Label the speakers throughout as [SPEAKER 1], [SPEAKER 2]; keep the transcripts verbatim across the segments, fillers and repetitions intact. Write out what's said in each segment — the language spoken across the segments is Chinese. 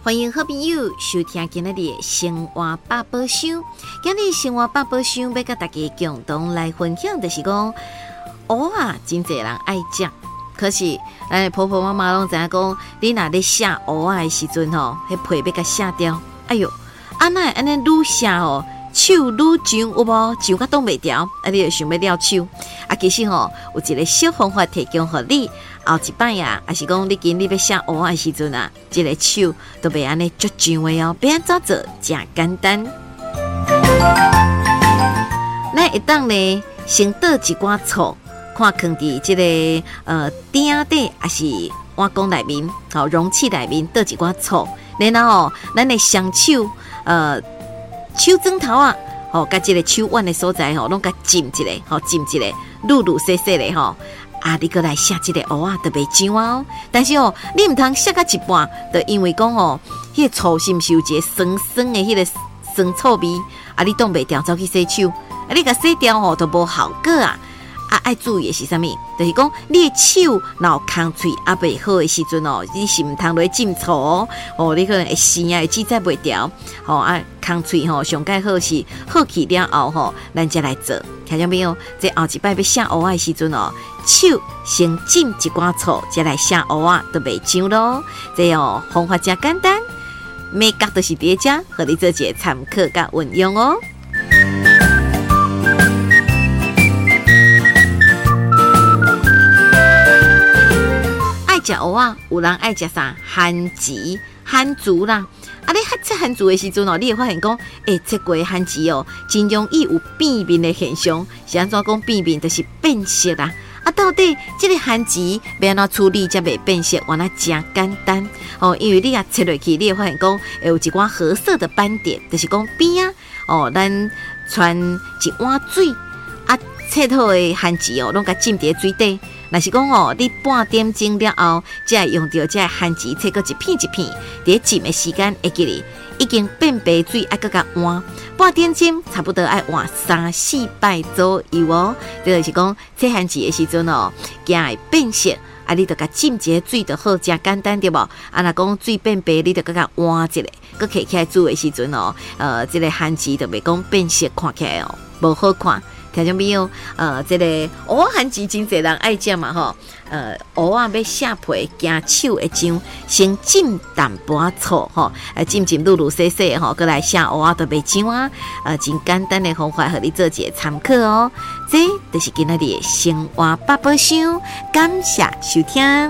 [SPEAKER 1] 欢迎好朋友收听今日的生活百宝箱。今日生活百宝箱要跟大家共同来分享，就是讲蚵仔真侪人爱食，可是咱婆婆妈妈拢知影讲，你若咧写蚵仔的时阵吼，迄皮要甲写掉。哎哟，安那安尼愈写吼，手愈上有无？上甲挡袂牢，啊，你就想要了手。啊，其实吼有一个小方法提供互你。后一摆啊，还是讲你今日要写蚵仔的时阵啊，这个手都袂安尼足上的哦，要安怎做？真简单。咱会当呢，先倒一寡醋，看放伫这个呃鼎底，还是碗公内面，好容器内面倒一寡醋，然后哦，咱的双手呃手指头啊，吼，甲这个手腕的所在吼，拢甲浸一下，吼浸一下，愈愈细细的吼。啊，你过来写这个蚵仔就袂上哦，但是哦，你唔通写到一半，就因为讲哦，迄、那个醋是毋是有一个酸酸的迄个酸臭味，啊，你挡袂掉，走去洗手，啊，你甲洗掉吼，都无效果啊。啊，爱注意的是啥物？就是讲你的手若有空喙啊袂好的时阵哦，你是唔通落浸醋哦，哦，你可能会生啊，会记载袂掉，吼啊，空喙吼上介好是好去了后吼，咱才来做。听到没有？这后一摆要写蚵仔的时阵哦，手先浸一寡醋，才来写蚵仔都袂上咯。这哦方法真简单，每角都是伫遮，互你做一个参考甲运用哦。食蚵仔，有人爱食啥？番薯、番薯啦。啊，你切番薯的时阵哦，你会发现讲，诶、欸，切过的番薯哦，真容易有变面的现象。是安怎讲变面？就是变色啦。啊，到底这个番薯要安怎处理才袂变色？原来真简单哦，因为你啊切落去，你会发现讲，会有一寡褐色的斑点，就是讲边啊哦，咱传一碗水啊，切好的番薯哦，拢甲浸伫水底。若是讲哦，你半点钟了后，才会用到这番薯切个一片一片，伫浸的时间会记哩，已经变白水，爱搁甲换半点钟，差不多爱换三四摆左右哦。这就是讲切番薯的时阵哦，惊会变色，啊，你着甲浸一个水就好，真简单对无？啊，若讲水变白，你着搁甲换一个，搁摕起来煮的时阵哦，呃，这个番薯就袂讲变色，看起来哦无好看。听众朋友，呃，这个蚵仔番薯真侪人爱食嘛吼，呃，蚵仔要下皮惊手会痒，先浸淡薄醋吼，呃，浸浸露露细细吼，过来下蚵仔都袂痒啊，呃，真简单的方法，互你做一个参考哦。这就是今日的生活百宝箱，感谢收听。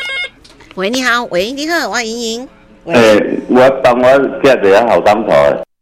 [SPEAKER 1] 喂，你好，喂，你好，我莹莹。
[SPEAKER 2] 诶、欸，我帮我寄一个好当头的。